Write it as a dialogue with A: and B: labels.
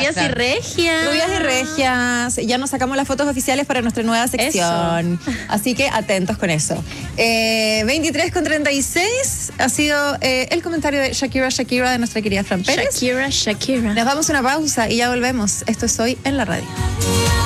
A: Rubias y regias.
B: Rubias y regias. Ya nos sacamos las fotos oficiales para nuestra nueva sección.
A: Eso.
B: Así que atentos con eso. 23:36 ha sido el comentario de Shakira de nuestra querida Fran Pérez.
A: Shakira.
B: Nos vamos a una pausa y ya volvemos. Esto es Hoy en la Radio.